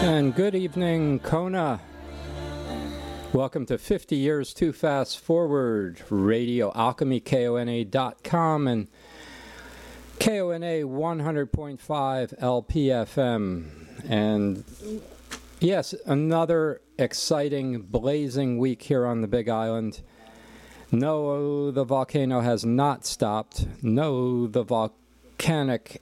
And good evening, Kona. Welcome to 50 Years Too Fast Forward, Radio Alchemy, KONA.com, and KONA 100.5 LPFM. And yes, another exciting, blazing week here on the Big Island. No, the volcano has not stopped. No, the volcanic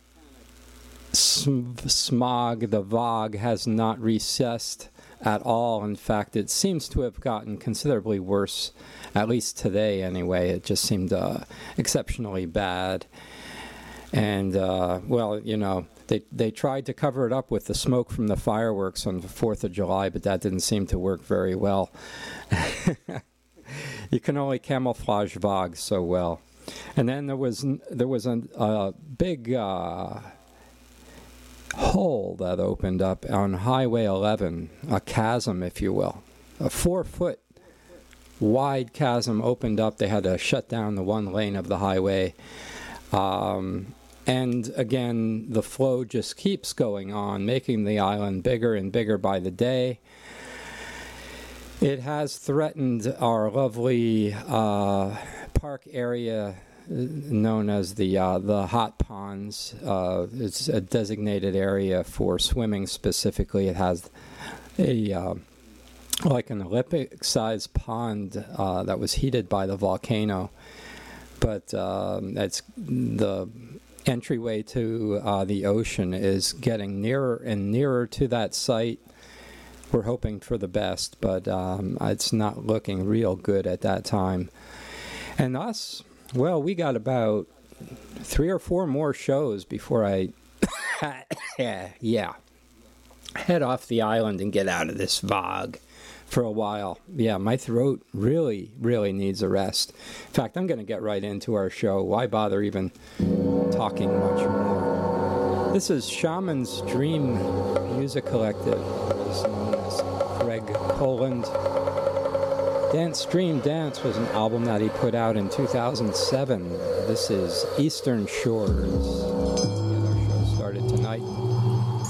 smog, the VOG, has not recessed at all. In fact, it seems to have gotten considerably worse, at least today anyway. It just seemed exceptionally bad. And, well, you know, they tried to cover it up with the smoke from the fireworks on the 4th of July, but that didn't seem to work very well. You can only camouflage VOG so well. And then there was a big hole that opened up on Highway 11, a chasm, if you will. A 4-foot wide chasm opened up. They had to shut down the one lane of the highway. And again, the flow just keeps going on, making the island bigger and bigger by the day. It has threatened our lovely park area known as the hot ponds. It's a designated area for swimming specifically. It has a like an Olympic-sized pond that was heated by the volcano, but that's the entryway to the ocean is getting nearer and nearer to that site. We're hoping for the best, but it's not looking real good at that time. And us, well, we got about 3 or 4 more shows before I head off the island and get out of this VOG for a while. Yeah, my throat really, really needs a rest. In fact, I'm going to get right into our show. Why bother even talking much more? This is Shaman's Dream Music Collective. It's known as Greg Poland. Dance Dream Dance was an album that he put out in 2007. This is Eastern Shores. And our show started tonight.